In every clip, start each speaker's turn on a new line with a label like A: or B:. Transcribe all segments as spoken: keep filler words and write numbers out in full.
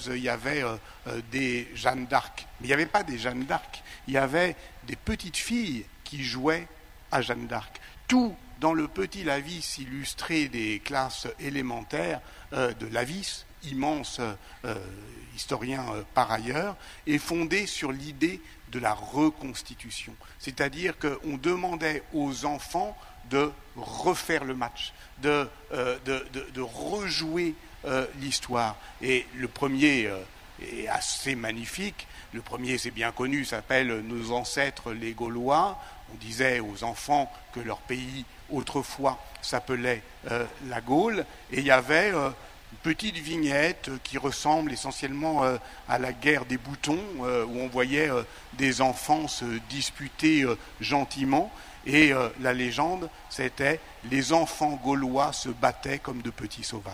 A: Toulouse, il y avait euh, euh, des Jeanne d'Arc. Mais il n'y avait pas des Jeanne d'Arc. Il y avait des petites filles qui jouaient à Jeanne d'Arc. Tout dans le petit Lavis illustré des classes élémentaires euh, de Lavis, immense euh, historien euh, par ailleurs, est fondé sur l'idée de la reconstitution. C'est-à-dire qu'on demandait aux enfants de refaire le match, de, euh, de, de, de rejouer euh, l'histoire. Et le premier euh, est assez magnifique. Le premier, c'est bien connu, s'appelle « Nos ancêtres les Gaulois ». On disait aux enfants que leur pays, autrefois, s'appelait euh, la Gaule. Et il y avait euh, une petite vignette qui ressemble essentiellement euh, à la guerre des boutons, euh, où on voyait euh, des enfants se disputer euh, gentiment. Et euh, la légende, c'était « Les enfants gaulois se battaient comme de petits sauvages ».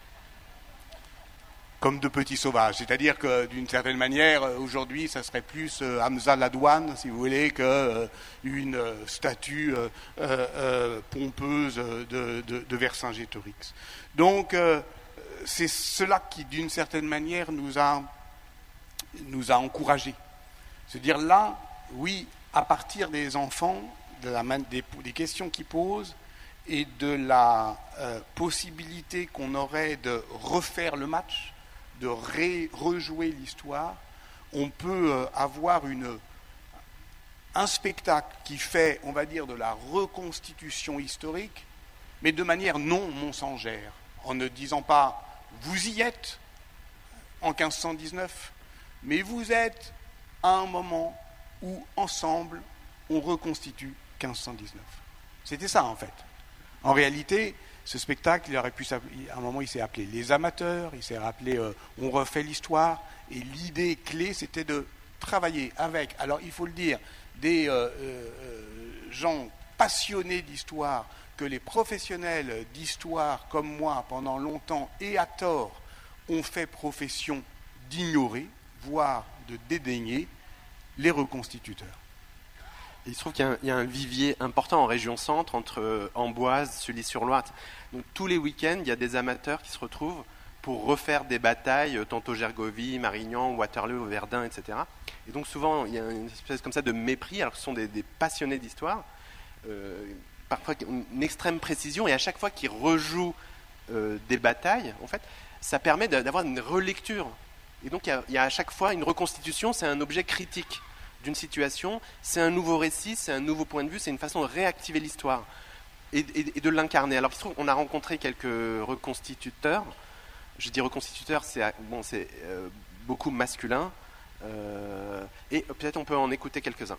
A: Comme de petits sauvages. C'est-à-dire que, d'une certaine manière, aujourd'hui, ça serait plus euh, Hamza Ladouane, si vous voulez, qu'une euh, statue euh, euh, pompeuse de, de, de Vercingétorix. Donc, euh, c'est cela qui, d'une certaine manière, nous a, nous a encouragés. C'est-à-dire là, oui, à partir des enfants, de la, des, des questions qu'ils posent et de la euh, possibilité qu'on aurait de refaire le match, de ré, rejouer l'histoire, on peut euh, avoir une, un spectacle qui fait, on va dire, de la reconstitution historique, mais de manière non mensongère, en ne disant pas « vous y êtes en quinze cent dix-neuf », mais vous êtes à un moment où, ensemble, on reconstitue quinze cent dix-neuf. C'était ça, en fait. En réalité, ce spectacle, il aurait pu s'appeler, à un moment, il s'est appelé Les Amateurs, il s'est appelé euh, On refait l'histoire, et l'idée clé, c'était de travailler avec, alors il faut le dire, des euh, euh, gens passionnés d'histoire, que les professionnels d'histoire, comme moi, pendant longtemps, et à tort, ont fait profession d'ignorer, voire de dédaigner, les reconstituteurs.
B: Il se trouve qu'il y a, un, il y a un vivier important en région centre, entre Amboise, Sully-sur-Loire. Donc tous les week-ends, il y a des amateurs qui se retrouvent pour refaire des batailles, tantôt Gergovie, Marignan, Waterloo, Verdun, et cetera. Et donc souvent, il y a une espèce comme ça de mépris, alors que ce sont des, des passionnés d'histoire, euh, parfois une extrême précision, et à chaque fois qu'ils rejouent euh, des batailles, en fait, ça permet d'avoir une relecture. Et donc il y a, il y a à chaque fois une reconstitution, c'est un objet critique d'une situation, c'est un nouveau récit, c'est un nouveau point de vue, c'est une façon de réactiver l'histoire et, et, et de l'incarner. Alors, il se trouve qu'on a rencontré quelques reconstituteurs. Je dis reconstituteurs, c'est bon, c'est euh, beaucoup masculin, euh, et peut-être on peut en écouter quelques-uns.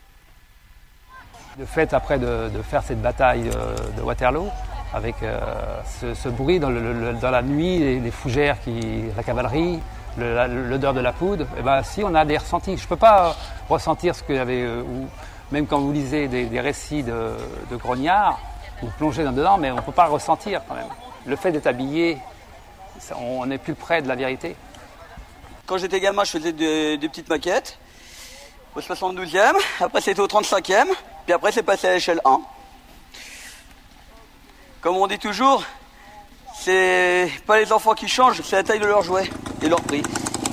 C: Le fait après de, de faire cette bataille de, de Waterloo, avec euh, ce, ce bruit dans, le, le, dans la nuit, les, les fougères, qui, la cavalerie, le, l'odeur de la poudre, et ben si on a des ressentis. Je ne peux pas ressentir ce qu'il y avait, euh, ou même quand vous lisez des, des récits de, de grognards, vous plongez dedans, mais on ne peut pas le ressentir quand même. Le fait d'être habillé, ça, on n'est plus près de la vérité.
D: Quand j'étais gamin, je faisais des, des petites maquettes, au soixante-douzième, après c'était au trente-cinquième, puis après c'est passé à l'échelle un. Comme on dit toujours, c'est pas les enfants qui changent, c'est la taille de leurs jouets et leur prix.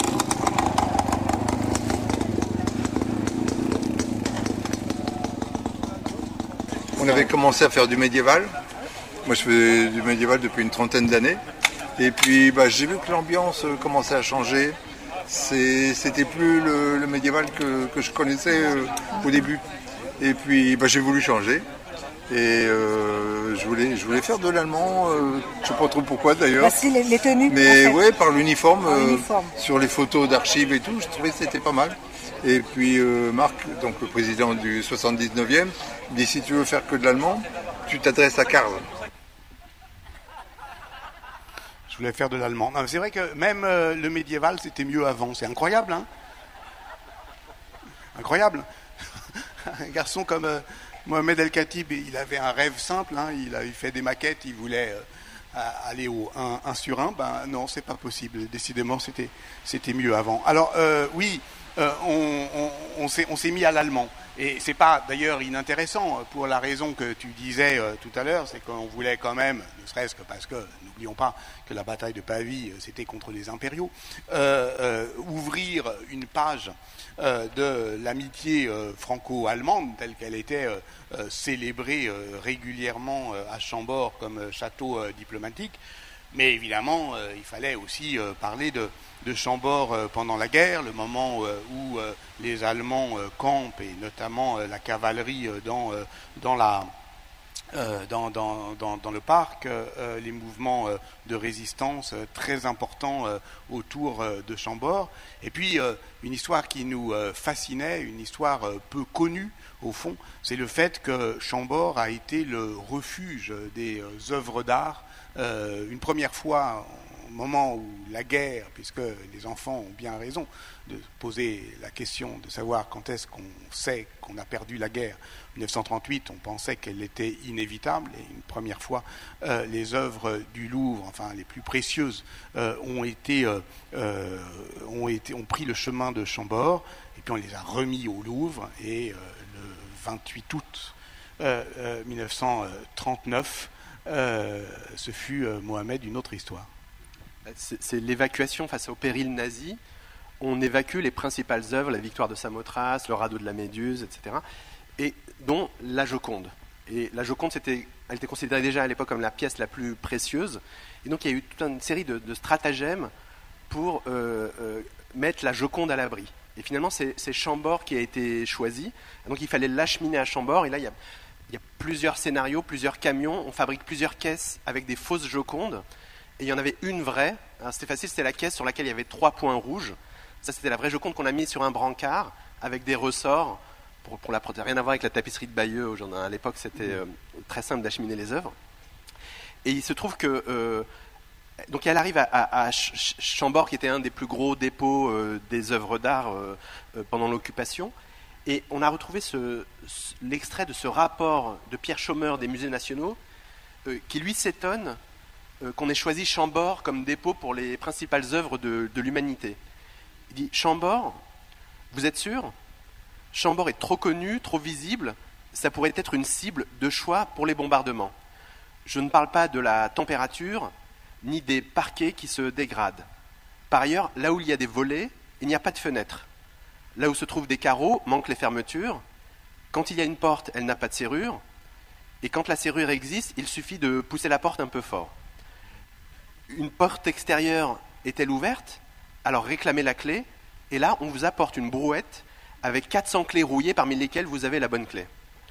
E: On avait commencé à faire du médiéval. Moi, je fais du médiéval depuis une trentaine d'années. Et puis, bah, j'ai vu que l'ambiance commençait à changer. C'est, c'était plus le, le médiéval que, que je connaissais euh, au début. Et puis, bah, j'ai voulu changer. Et euh, je, voulais, je voulais faire de l'allemand, euh, je ne sais pas trop pourquoi d'ailleurs.
F: Bah, c'est les, les tenues.
E: Mais
F: en fait.
E: ouais, par l'uniforme,
F: Par
E: euh,
F: l'uniforme.
E: sur les photos d'archives et tout, je trouvais que c'était pas mal. Et puis euh, Marc, donc le président du soixante-dix-neuvième, dit si tu veux faire que de l'allemand, tu t'adresses à Karl.
A: Je voulais faire de l'allemand. Non, c'est vrai que même euh, le médiéval, c'était mieux avant. C'est incroyable, hein ? Incroyable. Un garçon comme euh, Mohamed El Khatib, il avait un rêve simple. Hein, il avait fait des maquettes, il voulait euh, aller au un sur un. Ben non, c'est pas possible. Décidément, c'était, c'était mieux avant. Alors, euh, oui, euh, on, on, on, s'est, on s'est mis à l'allemand. Et c'est pas d'ailleurs inintéressant pour la raison que tu disais euh, tout à l'heure, c'est qu'on voulait quand même, ne serait-ce que parce que, n'oublions pas que la bataille de Pavie, c'était contre les impériaux, euh, euh, ouvrir une page euh, de l'amitié euh, franco-allemande telle qu'elle était euh, euh, célébrée euh, régulièrement euh, à Chambord comme euh, château euh, diplomatique. Mais évidemment, euh, il fallait aussi euh, parler de, de Chambord euh, pendant la guerre, le moment euh, où euh, les Allemands euh, campent, et notamment euh, la cavalerie euh, dans, euh, dans, la, euh, dans, dans, dans, dans le parc, euh, les mouvements euh, de résistance euh, très importants euh, autour euh, de Chambord. Et puis, euh, une histoire qui nous euh, fascinait, une histoire euh, peu connue, au fond, c'est le fait que Chambord a été le refuge des euh, œuvres d'art. Euh, une première fois, au moment où la guerre, puisque les enfants ont bien raison de poser la question de savoir quand est-ce qu'on sait qu'on a perdu la guerre. En dix-neuf cent trente-huit, on pensait qu'elle était inévitable, et une première fois, euh, les œuvres du Louvre, enfin les plus précieuses, euh, ont été, euh, euh, ont été, ont pris le chemin de Chambord, et puis on les a remis au Louvre, et euh, le vingt-huit août euh, euh, dix-neuf cent trente-neuf, Euh, ce fut euh, Mohamed une autre histoire.
B: C'est, c'est l'évacuation face au péril nazi. On évacue les principales œuvres, la victoire de Samothrace, le radeau de la Méduse, et cetera, et dont la Joconde. Et la Joconde, c'était, elle était considérée déjà à l'époque comme la pièce la plus précieuse. Et donc il y a eu toute une série de, de stratagèmes pour euh, euh, mettre la Joconde à l'abri. Et finalement, c'est, c'est Chambord qui a été choisi. Donc il fallait l'acheminer à Chambord. Et là, il y a Il y a plusieurs scénarios, plusieurs camions, on fabrique plusieurs caisses avec des fausses Jocondes, et il y en avait une vraie. Alors c'était facile, c'était la caisse sur laquelle il y avait trois points rouges. Ça, c'était la vraie Joconde qu'on a mise sur un brancard avec des ressorts pour, pour la protéger. Rien à voir avec la tapisserie de Bayeux. À l'époque, c'était euh, très simple d'acheminer les œuvres. Et il se trouve que euh, donc elle arrive à, à, à Chambord, qui était un des plus gros dépôts euh, des œuvres d'art euh, euh, pendant l'occupation. Et on a retrouvé ce, ce, l'extrait de ce rapport de Pierre Chômeur des musées nationaux euh, qui, lui, s'étonne euh, qu'on ait choisi Chambord comme dépôt pour les principales œuvres de, de l'humanité. Il dit « Chambord, vous êtes sûr ? Chambord est trop connu, trop visible, ça pourrait être une cible de choix pour les bombardements. Je ne parle pas de la température, ni des parquets qui se dégradent. Par ailleurs, là où il y a des volets, il n'y a pas de fenêtres. Là où se trouvent des carreaux, manquent les fermetures. Quand il y a une porte, elle n'a pas de serrure. Et quand la serrure existe, il suffit de pousser la porte un peu fort. Une porte extérieure est-elle ouverte ? Alors réclamez la clé. Et là, on vous apporte une brouette avec quatre cents clés rouillées parmi lesquelles vous avez la bonne clé.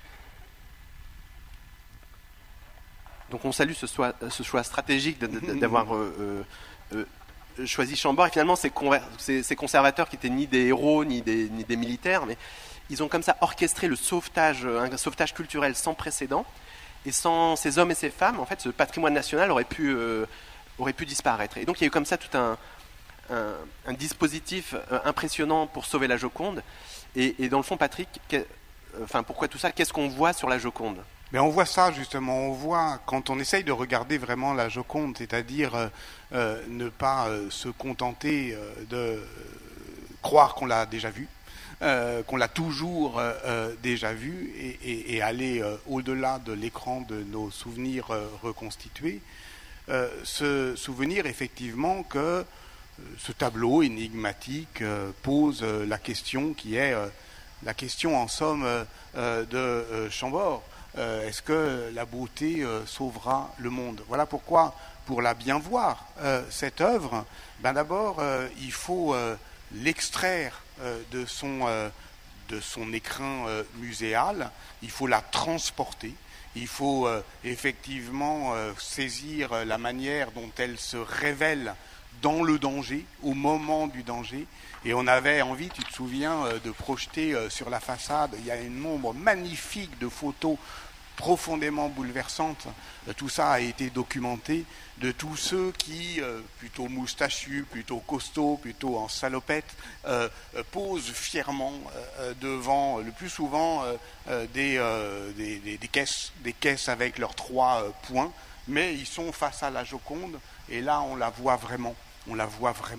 B: Donc on salue ce choix, ce choix stratégique de, de, d'avoir euh, euh, choisi Chambord. Et finalement, ces, conver- ces, ces conservateurs qui n'étaient ni des héros ni des, ni des militaires, mais ils ont comme ça orchestré le sauvetage, un sauvetage culturel sans précédent. Et sans ces hommes et ces femmes, en fait, ce patrimoine national aurait pu, euh, aurait pu disparaître. Et donc il y a eu comme ça tout un, un, un dispositif euh, impressionnant pour sauver la Joconde. Et, et dans le fond, Patrick, que, enfin, pourquoi tout ça ? Qu'est-ce qu'on voit sur la Joconde ?
A: Mais on voit ça justement, on voit quand on essaye de regarder vraiment la Joconde, c'est-à-dire euh, euh, ne pas euh, se contenter euh, de euh, croire qu'on l'a déjà vue, euh, qu'on l'a toujours euh, déjà vue, et, et, et aller euh, au-delà de l'écran de nos souvenirs euh, reconstitués, euh, se souvenir effectivement que euh, ce tableau énigmatique euh, pose euh, la question qui est euh, la question en somme euh, euh, de euh, Chambord. Euh, est-ce que la beauté euh, sauvera le monde ? Voilà pourquoi, pour la bien voir, euh, cette œuvre, ben d'abord, euh, il faut euh, l'extraire euh, de, son, euh, de son écrin euh, muséal, il faut la transporter, il faut euh, effectivement euh, saisir la manière dont elle se révèle dans le danger, au moment du danger. Et on avait envie, tu te souviens, euh, de projeter euh, sur la façade, il y a un nombre magnifique de photos profondément bouleversante. Tout ça a été documenté de tous ceux qui, euh, plutôt moustachus, plutôt costauds, plutôt en salopette, euh, posent fièrement euh, devant, le plus souvent, euh, des, euh, des, des, des, caisses, des caisses avec leurs trois euh, points, mais ils sont face à la Joconde, et là on la voit vraiment, on la voit vraiment.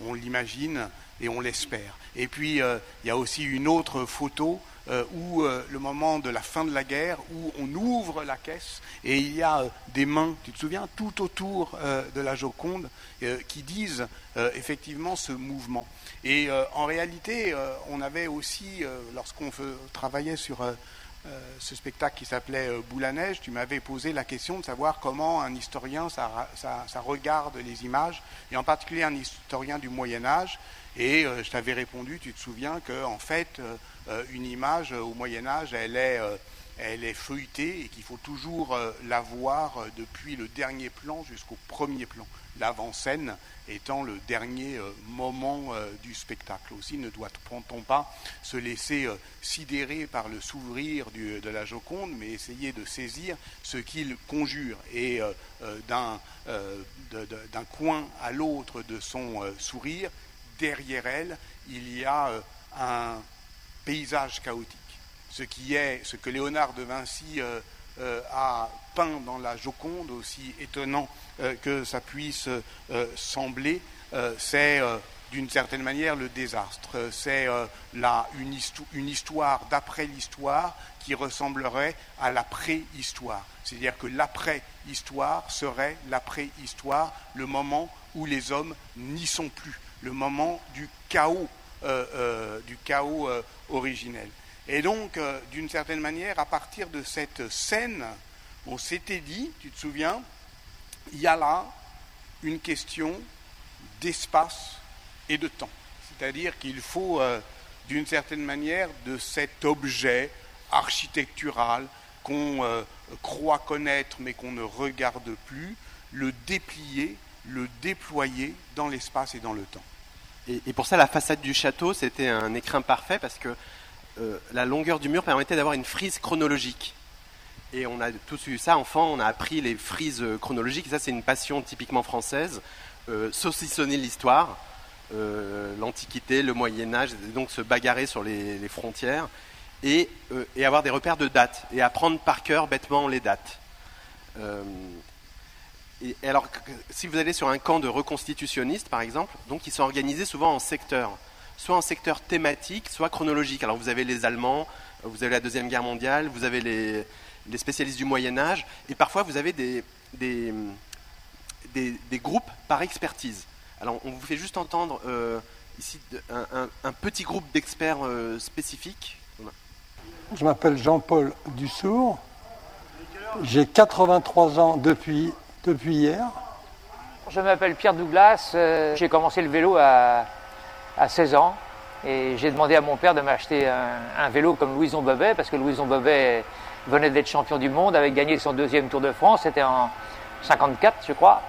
A: on l'imagine et on l'espère. Et puis, euh, il y a aussi une autre photo euh, où euh, le moment de la fin de la guerre, où on ouvre la caisse et il y a euh, des mains, tu te souviens, tout autour euh, de la Joconde, euh, qui disent euh, effectivement ce mouvement. Et euh, en réalité, euh, on avait aussi, euh, lorsqu'on fe- travaillait sur euh, euh, ce spectacle qui s'appelait euh, Boule à neige, tu m'avais posé la question de savoir comment un historien, ça, ça, ça regarde les images, et en particulier un historien du Moyen-Âge. Et euh, je t'avais répondu, tu te souviens, qu'en fait, euh, une image euh, au Moyen-Âge, elle est, euh, elle est feuilletée et qu'il faut toujours euh, la voir euh, depuis le dernier plan jusqu'au premier plan. L'avant-scène étant le dernier euh, moment euh, du spectacle. Aussi, ne doit-on pas se laisser euh, sidérer par le sourire du, de la Joconde, mais essayer de saisir ce qu'il conjure. Et euh, euh, d'un, euh, de, de, d'un coin à l'autre de son euh, sourire, derrière elle, il y a euh, un paysage chaotique. Ce qui est, ce que Léonard de Vinci euh, euh, a peint dans la Joconde, aussi étonnant euh, que ça puisse euh, sembler, euh, c'est euh, d'une certaine manière le désastre. C'est euh, la, une, histo- une histoire d'après l'histoire qui ressemblerait à la préhistoire. C'est-à-dire que l'après-histoire serait l'après-histoire, le moment où les hommes n'y sont plus, le moment du chaos, euh, euh, du chaos euh, originel. Et donc, euh, d'une certaine manière, à partir de cette scène, on s'était dit, tu te souviens, il y a là une question d'espace et de temps. C'est-à-dire qu'il faut, euh, d'une certaine manière, de cet objet architectural qu'on euh, croit connaître mais qu'on ne regarde plus, le déplier, le déployer dans l'espace et dans le temps.
B: Et, et pour ça, la façade du château, c'était un écrin parfait parce que euh, la longueur du mur permettait d'avoir une frise chronologique. Et on a tous eu ça, enfant, on a appris les frises chronologiques. Et ça, c'est une passion typiquement française. Euh, saucissonner l'histoire, euh, l'Antiquité, le Moyen-Âge, et donc se bagarrer sur les, les frontières et, euh, et avoir des repères de dates et apprendre par cœur bêtement les dates. Euh, et, et alors, si vous allez sur un camp de reconstitutionnistes, par exemple, donc ils sont organisés souvent en secteurs, soit en secteur thématique, soit chronologique. Alors vous avez les Allemands, vous avez la Deuxième Guerre mondiale, vous avez les, les spécialistes du Moyen-Âge, et parfois vous avez des, des, des, des groupes par expertise. Alors on vous fait juste entendre euh, ici un, un, un petit groupe d'experts euh, spécifiques.
F: Je m'appelle Jean-Paul Dussour, j'ai quatre-vingt-trois ans depuis, depuis hier.
C: Je m'appelle Pierre Douglas, euh, j'ai commencé le vélo à, à seize ans et j'ai demandé à mon père de m'acheter un, un vélo comme Louison Bobet parce que Louison Bobet venait d'être champion du monde, avait gagné son deuxième Tour de France, c'était en cinquante-quatre je crois.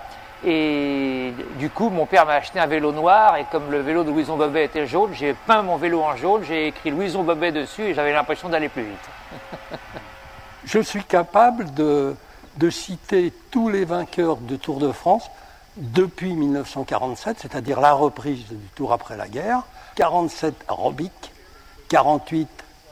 C: Et du coup, mon père m'a acheté un vélo noir et comme le vélo de Louison Bobet était jaune, j'ai peint mon vélo en jaune, j'ai écrit Louison Bobet dessus et j'avais l'impression d'aller plus vite.
F: Je suis capable de, de citer tous les vainqueurs de Tour de France depuis mille neuf cent quarante-sept, c'est-à-dire la reprise du Tour après la guerre. quarante-sept Robic, quarante-huit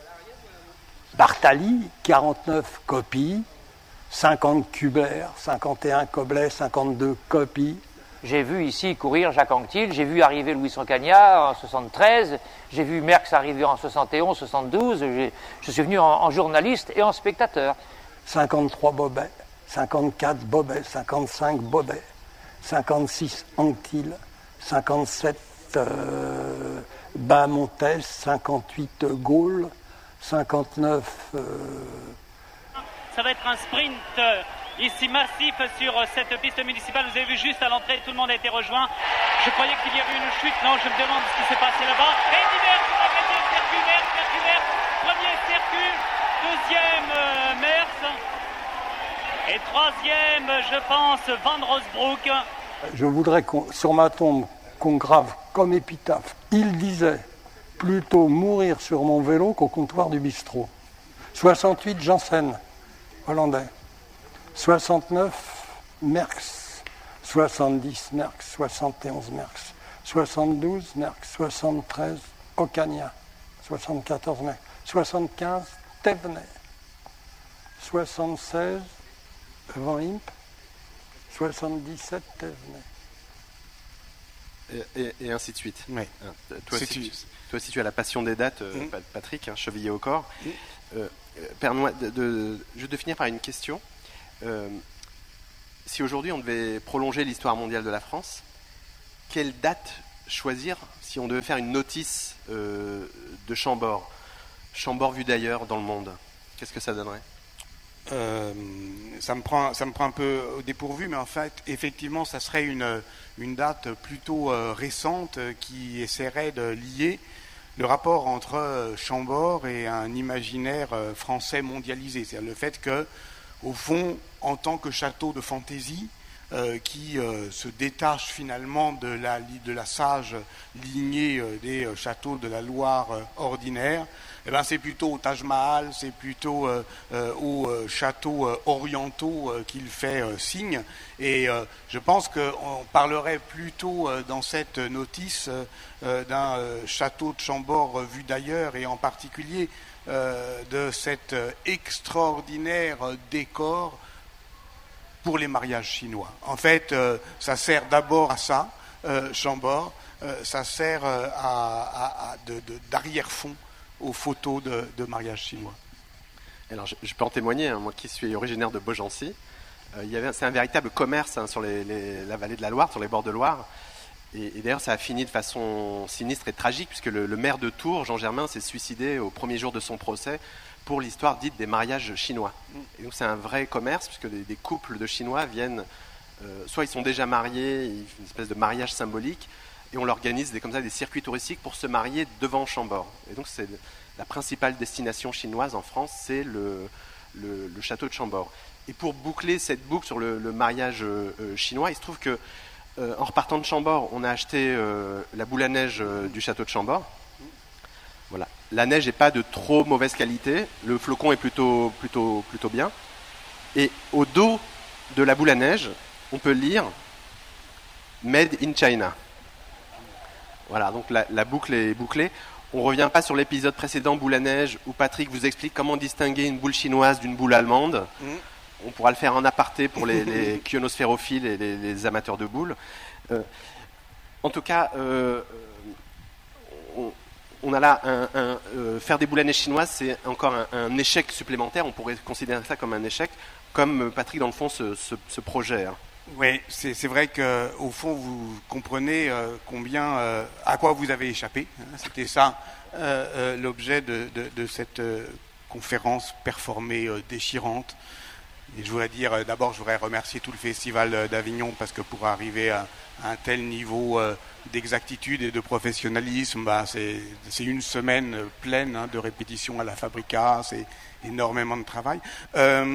F: Bartali, quarante-neuf Coppi, cinquante Kubler, cinquante et un Koblet, cinquante-deux Coppi.
C: J'ai vu ici courir Jacques Anquetil, j'ai vu arriver Louis Ocaña en soixante-treize, j'ai vu Merckx arriver en soixante et onze, soixante-douze, j'ai, je suis venu en, en journaliste et en spectateur.
F: cinquante-trois Bobet, cinquante-quatre Bobet, cinquante-cinq Bobet, cinquante-six Anquetil, cinquante-sept euh, Bas-Montes, cinquante-huit Gaulle, cinquante-neuf... Euh...
G: Ça va être un sprint euh, ici massif sur euh, cette piste municipale. Vous avez vu juste à l'entrée, tout le monde a été rejoint. Je croyais qu'il y avait une chute. Non, je me demande ce qui s'est passé là-bas. Et Divers, on a gagné circuit, Merckx, circuit, Merckx. Premier circuit, deuxième euh, Merckx. Et troisième, je pense, Van Rosbroek.
F: Je voudrais qu'on, sur ma tombe qu'on grave comme épitaphe. Il disait plutôt mourir sur mon vélo qu'au comptoir du bistrot. soixante-huit Janssen, hollandais. soixante-neuf Merckx. soixante-dix Merckx. soixante et onze Merckx. soixante-douze Merckx. soixante-treize Ocaña. soixante-quatorze Merckx. soixante-quinze Thévenet. soixante-seize Van Impe. soixante-dix-sept Thévenet.
B: Et, et, et ainsi de suite.
A: Ouais.
B: Hein, toi, si tu, toi aussi, tu as la passion des dates, euh, mmh. Patrick, hein, chevillé au corps. Mmh. Euh, Permets-moi de, de, juste de finir par une question. Euh, si aujourd'hui on devait prolonger l'histoire mondiale de la France, quelle date choisir si on devait faire une notice euh, de Chambord, Chambord vu d'ailleurs dans le monde? Qu'est-ce que ça donnerait?
A: Euh, ça me prend, ça me prend un peu au dépourvu, mais en fait, effectivement, ça serait une, une date plutôt euh, récente euh, qui essaierait de lier le rapport entre euh, Chambord et un imaginaire euh, français mondialisé. C'est-à-dire le fait que, au fond, en tant que château de fantaisie, euh, qui euh, se détache finalement de la, de la sage lignée euh, des euh, châteaux de la Loire euh, ordinaire, eh ben, c'est plutôt au Taj Mahal, c'est plutôt euh, euh, aux euh, châteaux euh, orientaux euh, qu'il fait euh, signe. Et euh, je pense qu'on parlerait plutôt euh, dans cette notice euh, d'un euh, château de Chambord euh, vu d'ailleurs, et en particulier euh, de cet euh, extraordinaire euh, décor pour les mariages chinois. En fait, euh, ça sert d'abord à ça, euh, Chambord, euh, ça sert euh, à, à, à de, de, d'arrière-fond aux photos de, de mariage chinois.
B: Alors, je, je peux en témoigner, hein, moi qui suis originaire de Beaugency. Euh, il y avait, c'est un véritable commerce hein, sur les, les, la vallée de la Loire, sur les bords de Loire. Et, et d'ailleurs, ça a fini de façon sinistre et tragique, puisque le, le maire de Tours, Jean Germain, s'est suicidé au premier jour de son procès pour l'histoire dite des mariages chinois. Et donc, c'est un vrai commerce, puisque des, des couples de Chinois viennent, euh, soit ils sont déjà mariés, une espèce de mariage symbolique, et on organise des, comme ça des circuits touristiques pour se marier devant Chambord. Et donc c'est la principale destination chinoise en France, c'est le, le, le château de Chambord. Et pour boucler cette boucle sur le, le mariage euh, chinois, il se trouve que euh, en repartant de Chambord, on a acheté euh, la boule à neige euh, du château de Chambord. Voilà. La neige n'est pas de trop mauvaise qualité, le flocon est plutôt, plutôt, plutôt bien. Et au dos de la boule à neige, on peut lire « Made in China ». Voilà, donc la, la boucle est bouclée. On ne revient pas sur l'épisode précédent, boule à neige, où Patrick vous explique comment distinguer une boule chinoise d'une boule allemande. Mmh. On pourra le faire en aparté pour les, les kionosphérophiles et les, les amateurs de boules. Euh, en tout cas, euh, on, on a là un, un, euh, faire des boules à neige chinoises, c'est encore un, un échec supplémentaire. On pourrait considérer ça comme un échec, comme Patrick, dans le fond, ce, ce, ce projet. Hein.
A: Oui, c'est, c'est vrai qu'au fond, vous comprenez euh, combien, euh, à quoi vous avez échappé. Hein, c'était ça euh, euh, l'objet de, de, de cette euh, conférence performée, euh, déchirante. Et je voudrais dire, euh, d'abord, je voudrais remercier tout le Festival d'Avignon, parce que pour arriver à, à un tel niveau euh, d'exactitude et de professionnalisme, bah, c'est, c'est une semaine pleine hein, de répétitions à la Fabrica, c'est énormément de travail. Euh,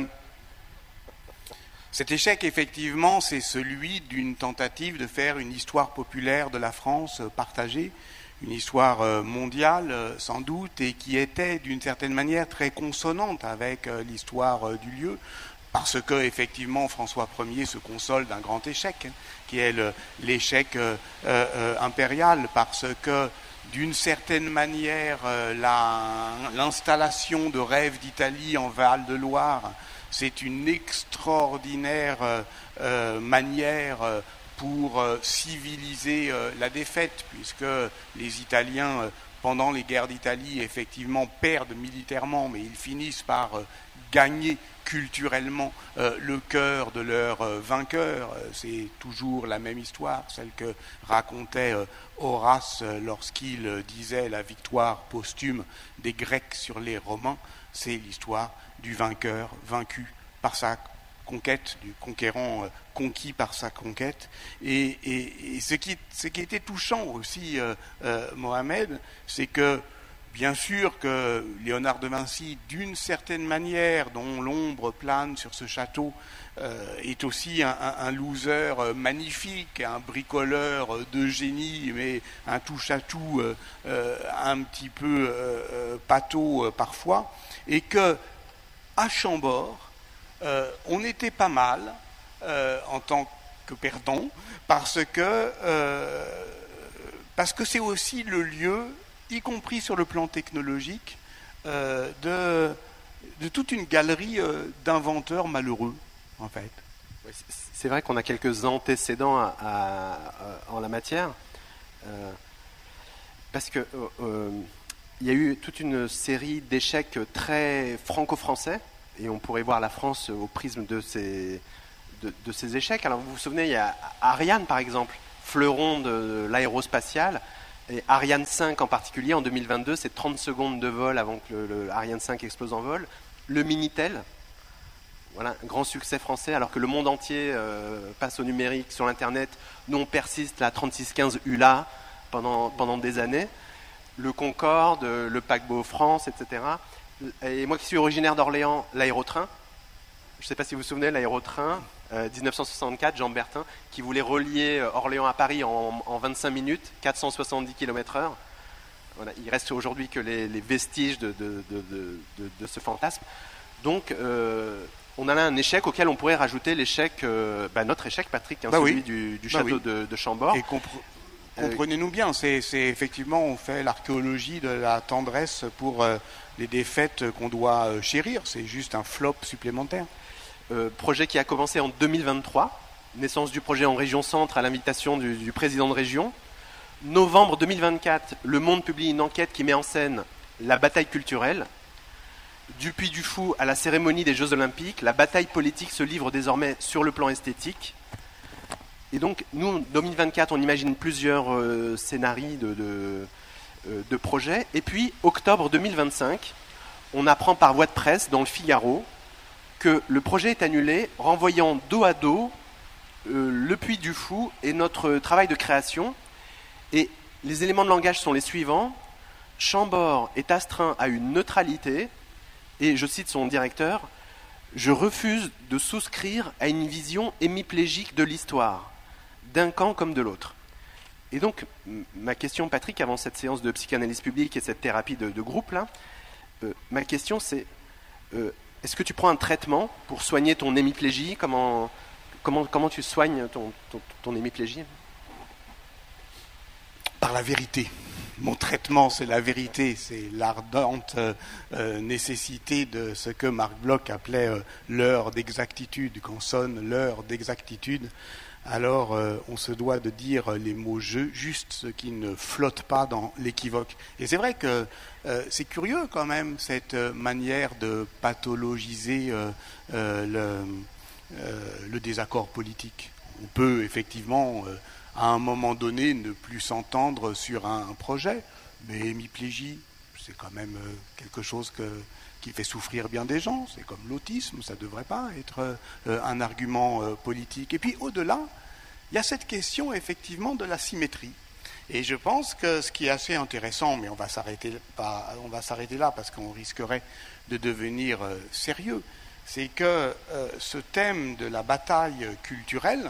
A: Cet échec, effectivement, c'est celui d'une tentative de faire une histoire populaire de la France partagée, une histoire mondiale sans doute, et qui était d'une certaine manière très consonante avec l'histoire du lieu, parce que effectivement François Ier se console d'un grand échec, qui est le, l'échec euh, euh, impérial, parce que d'une certaine manière la, l'installation de Rêve d'Italie en Val-de-Loire, c'est une extraordinaire euh, euh, manière euh, pour euh, civiliser euh, la défaite, puisque les Italiens, euh, pendant les guerres d'Italie, effectivement perdent militairement, mais ils finissent par euh, gagner culturellement euh, le cœur de leurs euh, vainqueurs. C'est toujours la même histoire, celle que racontait euh, Horace euh, lorsqu'il euh, disait la victoire posthume des Grecs sur les Romains. C'est l'histoire du vainqueur vaincu par sa conquête, du conquérant euh, conquis par sa conquête. Et, et, et ce, qui, ce qui était touchant aussi, euh, euh, Mohamed, c'est que, bien sûr que Léonard de Vinci, d'une certaine manière, dont l'ombre plane sur ce château, euh, est aussi un, un, un loser magnifique, un bricoleur de génie, mais un touche-à-tout euh, euh, un petit peu euh, pâteau euh, parfois, et que à Chambord, euh, on était pas mal euh, en tant que perdant, parce que euh, parce que c'est aussi le lieu, y compris sur le plan technologique, euh, de, de toute une galerie euh, d'inventeurs malheureux, en fait.
B: C'est vrai qu'on a quelques antécédents à, à, à, en la matière. Euh, parce que euh, il y a eu toute une série d'échecs très franco-français, et on pourrait voir la France au prisme de ces, de, de ces échecs. Alors vous vous souvenez, il y a Ariane par exemple, fleuron de l'aérospatiale, et Ariane cinq en particulier, en deux mille vingt-deux, c'est trente secondes de vol avant que le, le Ariane cinq explose en vol. Le Minitel, voilà, un grand succès français, alors que le monde entier euh, passe au numérique, sur l'Internet. Nous, on persiste la trente-six quinze U L A pendant, pendant des années. Le Concorde, le paquebot France, et cetera. Et moi qui suis originaire d'Orléans, l'aérotrain. Je ne sais pas si vous vous souvenez, l'aérotrain, euh, dix-neuf cent soixante-quatre, Jean Bertin, qui voulait relier Orléans à Paris en, en vingt-cinq minutes, quatre cent soixante-dix kilomètres heure. Voilà, il reste aujourd'hui que les, les vestiges de, de, de, de, de, de ce fantasme. Donc, euh, on a là un échec auquel on pourrait rajouter l'échec, euh, bah, notre échec, Patrick, hein,
A: bah
B: celui
A: oui.
B: du, du
A: bah
B: château
A: oui.
B: de, de Chambord.
A: Et compre- comprenez-nous bien, c'est, c'est effectivement, on fait l'archéologie de la tendresse pour euh, les défaites qu'on doit euh, chérir. C'est juste un flop supplémentaire.
B: Euh, projet qui a commencé en deux mille vingt-trois, naissance du projet en région centre à l'invitation du, du président de région. Novembre deux mille vingt-quatre, Le Monde publie une enquête qui met en scène la bataille culturelle. Du Puy du Fou à la cérémonie des Jeux Olympiques, la bataille politique se livre désormais sur le plan esthétique. Et donc, nous, en deux mille vingt-quatre, on imagine plusieurs euh, scénarios de, de, euh, de projets. Et puis, octobre deux mille vingt-cinq, on apprend par voie de presse dans le Figaro que le projet est annulé, renvoyant dos à dos euh, le Puy du Fou et notre travail de création. Et les éléments de langage sont les suivants. Chambord est astreint à une neutralité, et je cite son directeur, « Je refuse de souscrire à une vision hémiplégique de l'histoire, d'un camp comme de l'autre. » Et donc, m- ma question, Patrick, avant cette séance de psychanalyse publique et cette thérapie de, de groupe, là, euh, ma question c'est, euh, est-ce que tu prends un traitement pour soigner ton hémiplégie ? Comment, comment, comment tu soignes ton, ton, ton hémiplégie ?
A: Par la vérité. Mon traitement, c'est la vérité, c'est l'ardente euh, euh, nécessité de ce que Marc Bloch appelait euh, l'heure d'exactitude. Quand sonne l'heure d'exactitude, alors euh, on se doit de dire les mots ju- justes, ce qui ne flotte pas dans l'équivoque. Et c'est vrai que euh, c'est curieux quand même, cette euh, manière de pathologiser euh, euh, le, euh, le désaccord politique. On peut effectivement... Euh, à un moment donné, ne plus s'entendre sur un, un projet. Mais hémiplégie, c'est quand même euh, quelque chose que, qui fait souffrir bien des gens. C'est comme l'autisme, ça ne devrait pas être euh, un argument euh, politique. Et puis au-delà, il y a cette question effectivement de la symétrie. Et je pense que ce qui est assez intéressant, mais on va s'arrêter, pas, on va s'arrêter là parce qu'on risquerait de devenir euh, sérieux, c'est que euh, ce thème de la bataille culturelle,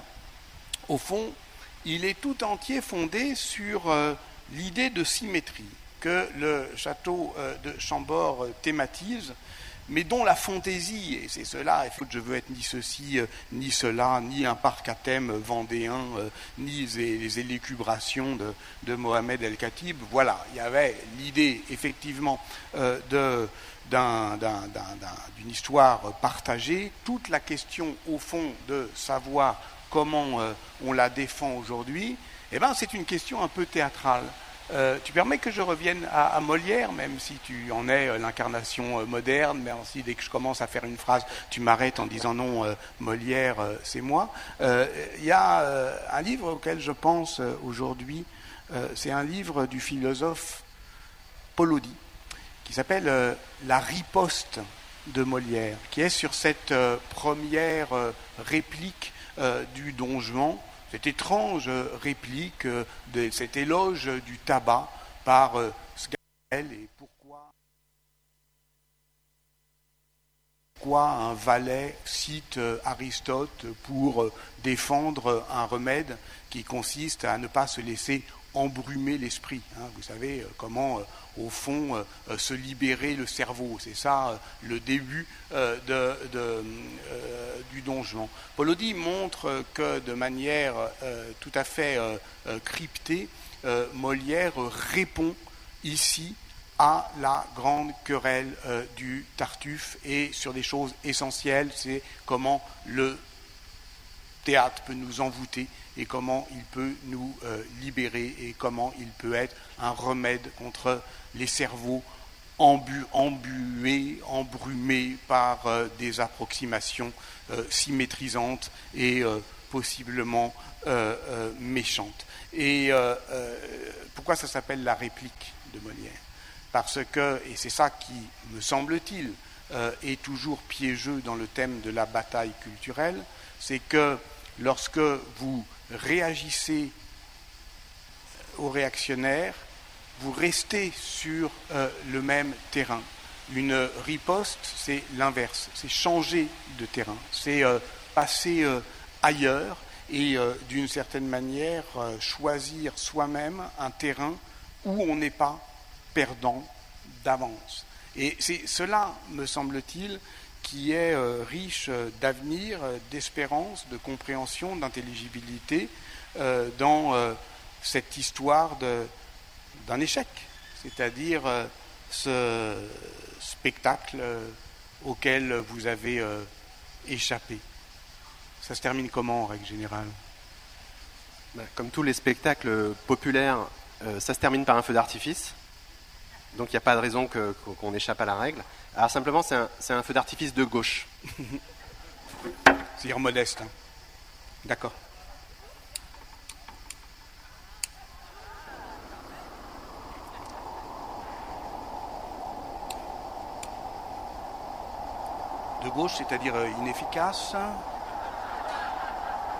A: au fond, il est tout entier fondé sur euh, l'idée de symétrie que le château euh, de Chambord euh, thématise, mais dont la fantaisie, et c'est cela, je veux être ni ceci, euh, ni cela, ni un parc à thème vendéen, euh, ni les, les élucubrations de, de Mohamed El-Khatib. Voilà, il y avait l'idée, effectivement, euh, de, d'un, d'un, d'un, d'un, d'une histoire partagée, toute la question, au fond, de savoir comment euh, on la défend aujourd'hui, eh ben, c'est une question un peu théâtrale. Euh, tu permets que je revienne à, à Molière, même si tu en es euh, l'incarnation euh, moderne, mais aussi dès que je commence à faire une phrase, tu m'arrêtes en disant non, euh, Molière, euh, c'est moi. Il euh, y a euh, un livre auquel je pense euh, aujourd'hui, euh, c'est un livre du philosophe Polodi, qui s'appelle euh, La riposte de Molière, qui est sur cette euh, première euh, réplique Euh, du Don Juan, cette étrange réplique, euh, de cet éloge du tabac par euh, Sganarelle, et pourquoi, pourquoi un valet cite euh, Aristote pour euh, défendre un remède qui consiste à ne pas se laisser embrumer l'esprit. Hein. Vous savez euh, comment, euh, au fond, euh, se libérer le cerveau. C'est ça euh, le début euh, de, de, euh, du Don Juan. Polodi montre que de manière euh, tout à fait euh, euh, cryptée, euh, Molière répond ici à la grande querelle euh, du Tartuffe et sur des choses essentielles, c'est comment le théâtre peut nous envoûter et comment il peut nous euh, libérer et comment il peut être un remède contre les cerveaux embu, embués, embrumés par euh, des approximations euh, symétrisantes et euh, possiblement euh, euh, méchantes. Et euh, euh, pourquoi ça s'appelle la réplique de Molière ? Parce que, et c'est ça qui, me semble-t-il, euh, est toujours piégeux dans le thème de la bataille culturelle, c'est que lorsque vous réagissez aux réactionnaires, vous restez sur euh, le même terrain. Une riposte, c'est l'inverse, c'est changer de terrain, c'est euh, passer euh, ailleurs et euh, d'une certaine manière euh, choisir soi-même un terrain où on n'est pas perdant d'avance. Et c'est cela, me semble-t-il, qui est euh, riche euh, d'avenir, euh, d'espérance, de compréhension, d'intelligibilité euh, dans euh, cette histoire de, d'un échec, c'est-à-dire euh, ce spectacle euh, auquel vous avez euh, échappé. Ça se termine comment en règle générale ?
B: Comme tous les spectacles populaires, euh, ça se termine par un feu d'artifice. Donc il n'y a pas de raison que, qu'on échappe à la règle. Alors simplement, c'est un, c'est un feu d'artifice de gauche.
A: C'est-à-dire modeste. Hein. D'accord. De gauche, c'est-à-dire inefficace.